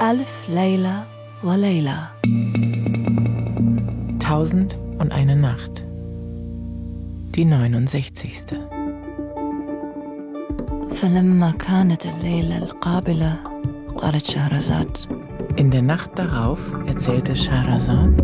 ألف ليلة وليلة. 1001 Nacht. Die 69. فلما كانت الليلة القابلة قالت شهرزاد. In der Nacht darauf erzählte Scheherazad: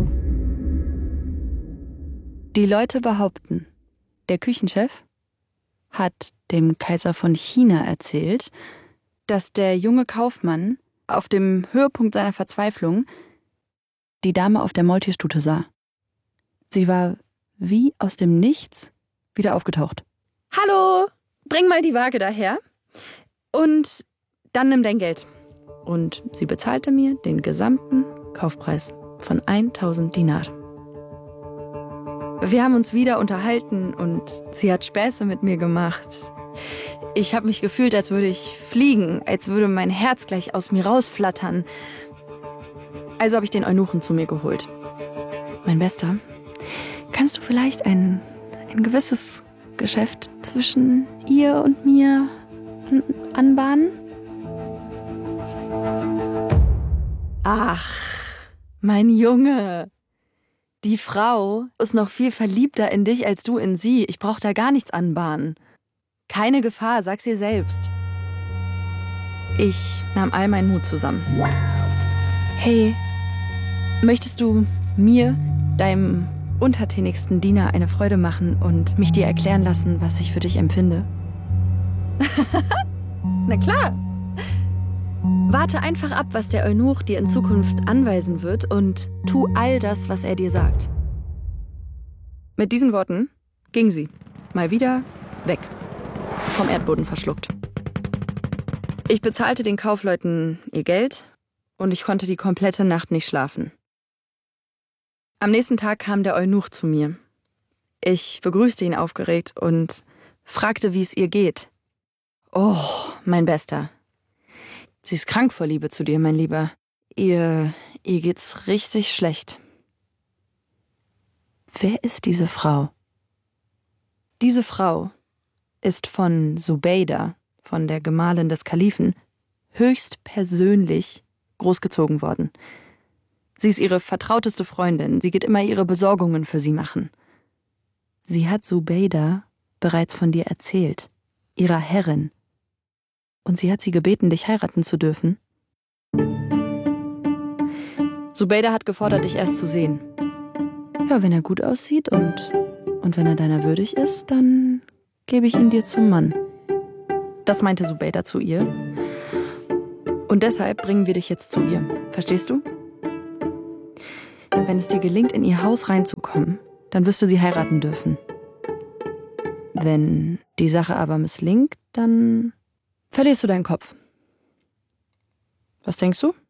Die Leute behaupten, der Küchenchef hat dem Kaiser von China erzählt, dass der junge Kaufmann auf dem Höhepunkt seiner Verzweiflung die Dame auf der Maultierstute sah. Sie war wie aus dem Nichts wieder aufgetaucht. Hallo, bring mal die Waage daher und dann nimm dein Geld. Und sie bezahlte mir den gesamten Kaufpreis von 1000 Dinar. Wir haben uns wieder unterhalten und sie hat Späße mit mir gemacht. Ich habe mich gefühlt, als würde ich fliegen, als würde mein Herz gleich aus mir rausflattern. Also habe ich den Eunuchen zu mir geholt. Mein Bester, kannst du vielleicht ein gewisses Geschäft zwischen ihr und mir anbahnen? Ach, mein Junge. Die Frau ist noch viel verliebter in dich als du in sie. Ich brauche da gar nichts anbahnen. Keine Gefahr, sag's ihr selbst. Ich nahm all meinen Mut zusammen. Hey, möchtest du mir, deinem untertänigsten Diener, eine Freude machen und mich dir erklären lassen, was ich für dich empfinde? Na klar. Warte einfach ab, was der Eunuch dir in Zukunft anweisen wird und tu all das, was er dir sagt. Mit diesen Worten ging sie mal wieder weg, vom Erdboden verschluckt. Ich bezahlte den Kaufleuten ihr Geld und ich konnte die komplette Nacht nicht schlafen. Am nächsten Tag kam der Eunuch zu mir. Ich begrüßte ihn aufgeregt und fragte, wie es ihr geht. Oh, mein Bester. Sie ist krank vor Liebe zu dir, mein Lieber. Ihr geht's richtig schlecht. Wer ist diese Frau? Diese Frau ist von Zubeida, von der Gemahlin des Kalifen, höchstpersönlich großgezogen worden. Sie ist ihre vertrauteste Freundin. Sie geht immer ihre Besorgungen für sie machen. Sie hat Zubeida bereits von dir erzählt, ihrer Herrin. Und sie hat sie gebeten, dich heiraten zu dürfen. Zubeida hat gefordert, dich erst zu sehen. Ja, wenn er gut aussieht und wenn er deiner würdig ist, dann gebe ich ihn dir zum Mann. Das meinte Zubeida zu ihr. Und deshalb bringen wir dich jetzt zu ihr. Verstehst du? Wenn es dir gelingt, in ihr Haus reinzukommen, dann wirst du sie heiraten dürfen. Wenn die Sache aber misslingt, dann verlierst du deinen Kopf. Was denkst du?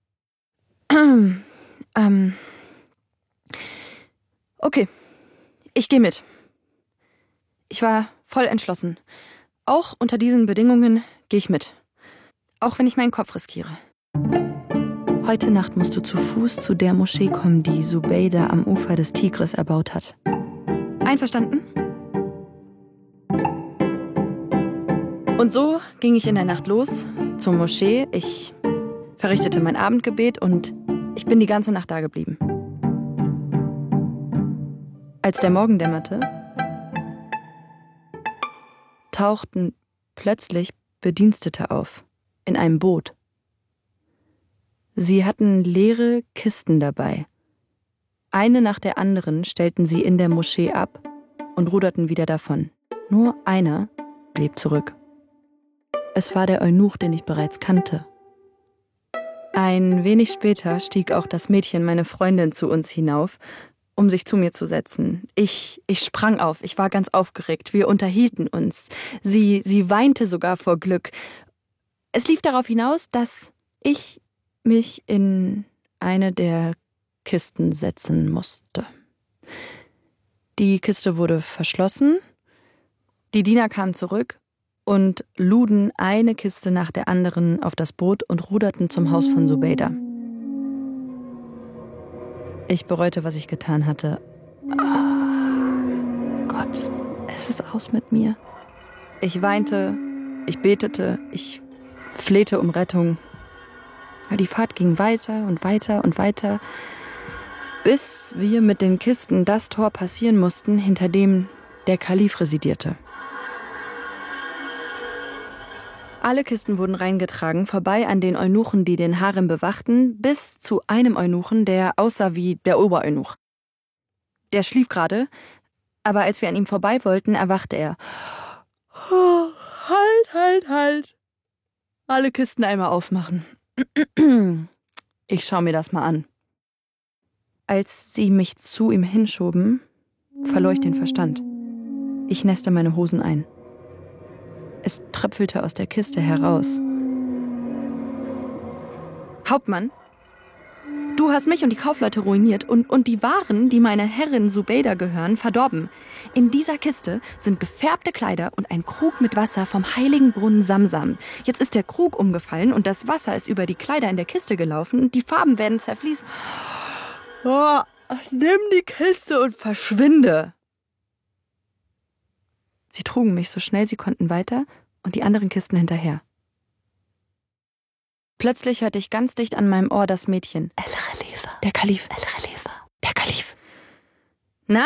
Okay, ich gehe mit. Ich war voll entschlossen. Auch unter diesen Bedingungen gehe ich mit. Auch wenn ich meinen Kopf riskiere. Heute Nacht musst du zu Fuß zu der Moschee kommen, die Zubeida am Ufer des Tigris erbaut hat. Einverstanden? Und so ging ich in der Nacht los zur Moschee. Ich verrichtete mein Abendgebet und ich bin die ganze Nacht da geblieben. Als der Morgen dämmerte, tauchten plötzlich Bedienstete auf, in einem Boot. Sie hatten leere Kisten dabei. Eine nach der anderen stellten sie in der Moschee ab und ruderten wieder davon. Nur einer blieb zurück. Es war der Eunuch, den ich bereits kannte. Ein wenig später stieg auch das Mädchen, meine Freundin, zu uns hinauf, um sich zu mir zu setzen. Ich sprang auf, ich war ganz aufgeregt. Wir unterhielten uns. Sie weinte sogar vor Glück. Es lief darauf hinaus, dass ich mich in eine der Kisten setzen musste. Die Kiste wurde verschlossen. Die Diener kamen zurück und luden eine Kiste nach der anderen auf das Boot und ruderten zum Haus von Zubeida. Ich bereute, was ich getan hatte. Gott, es ist aus mit mir. Ich weinte, ich betete, ich flehte um Rettung. Die Fahrt ging weiter und weiter und weiter, bis wir mit den Kisten das Tor passieren mussten, hinter dem der Kalif residierte. Alle Kisten wurden reingetragen, vorbei an den Eunuchen, die den Harem bewachten, bis zu einem Eunuchen, der aussah wie der Obereunuch. Der schlief gerade, aber als wir an ihm vorbei wollten, erwachte er. Oh, halt. Alle Kisten einmal aufmachen. Ich schaue mir das mal an. Als sie mich zu ihm hinschoben, verlor ich den Verstand. Ich nässte meine Hosen ein. Es tröpfelte aus der Kiste heraus. Hauptmann, du hast mich und die Kaufleute ruiniert und die Waren, die meiner Herrin Zubeida gehören, verdorben. In dieser Kiste sind gefärbte Kleider und ein Krug mit Wasser vom heiligen Brunnen Samsam. Jetzt ist der Krug umgefallen und das Wasser ist über die Kleider in der Kiste gelaufen und die Farben werden zerfließen. Oh, nimm die Kiste und verschwinde. Sie trugen mich so schnell sie konnten weiter und die anderen Kisten hinterher. Plötzlich hörte ich ganz dicht an meinem Ohr das Mädchen. El-Khalifa. Der Kalif. El-Khalifa. Der Kalif. Na?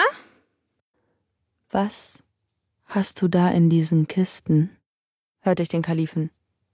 Was hast du da in diesen Kisten? Hörte ich den Kalifen.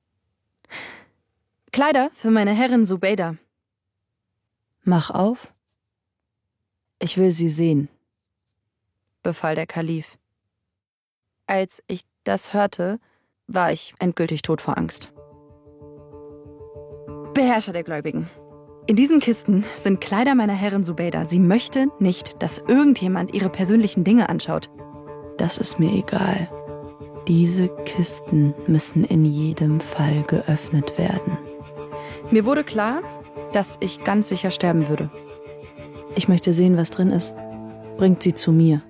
Kleider für meine Herrin Zubeida. Mach auf. Ich will sie sehen, befahl der Kalif. Als ich das hörte, war ich endgültig tot vor Angst. Beherrscher der Gläubigen. In diesen Kisten sind Kleider meiner Herrin Zubeida. Sie möchte nicht, dass irgendjemand ihre persönlichen Dinge anschaut. Das ist mir egal. Diese Kisten müssen in jedem Fall geöffnet werden. Mir wurde klar, dass ich ganz sicher sterben würde. Ich möchte sehen, was drin ist. Bringt sie zu mir.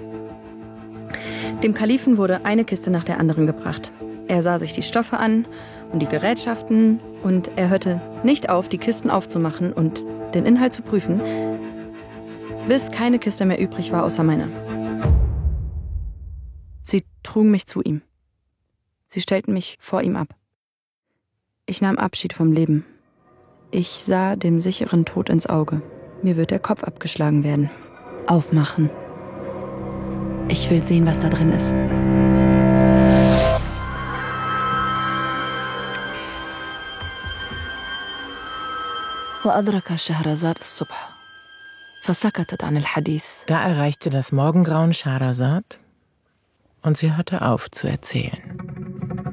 Dem Kalifen wurde eine Kiste nach der anderen gebracht. Er sah sich die Stoffe an und die Gerätschaften und er hörte nicht auf, die Kisten aufzumachen und den Inhalt zu prüfen, bis keine Kiste mehr übrig war außer meiner. Sie trugen mich zu ihm. Sie stellten mich vor ihm ab. Ich nahm Abschied vom Leben. Ich sah dem sicheren Tod ins Auge. Mir wird der Kopf abgeschlagen werden. Aufmachen. Ich will sehen, was da drin ist. Da erreichte das Morgengrauen Schahrazad und sie hörte auf zu erzählen.